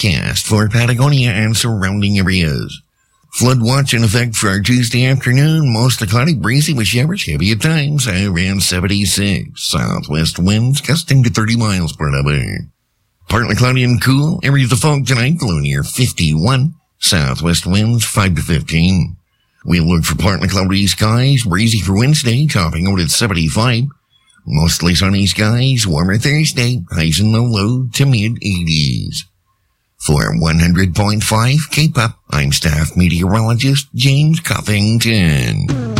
forecast for Patagonia and surrounding areas. Flood watch in effect for our Tuesday afternoon. Mostly cloudy, breezy with showers, heavy at times, around 76. Southwest winds gusting to 30 miles per hour. Partly cloudy and cool. Areas of fog tonight, low near 51. Southwest winds 5 to 15. We'll look for partly cloudy skies, breezy for Wednesday, topping out at 75. Mostly sunny skies, warmer Thursday, highs in the low to mid-80s. For 100.5 K-Pop, I'm staff meteorologist James Covington.